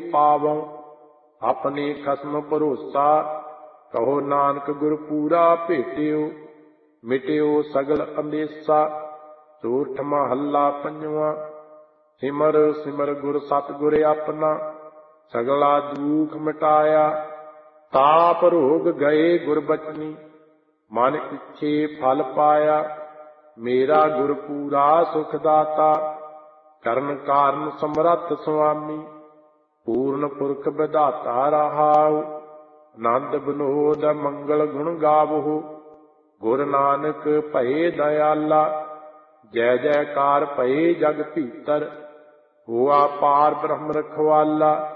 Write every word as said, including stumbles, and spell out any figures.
पावों। अपने खसम भरोसा कहो नानक गुर पूरा भेटियो। मिटियो सगल अंदेसा चोरठ महला पंजवा। सिमर सिमर गुर सतगुर अपना सगला दुख मिटाया। ताप रोग गए गुरबचनी मन इच्छे फल पाया। मेरा गुर पूरा सुख दाता करन कारण समरथ स्वामी। पूर्ण पुरख विधाता रहाउ आनंद विनोद मंगल गुण गावहु। गुर नानक भये दयाला जय जयकार भये जग भीतर। हुआ पार ब्रह्म रखवाला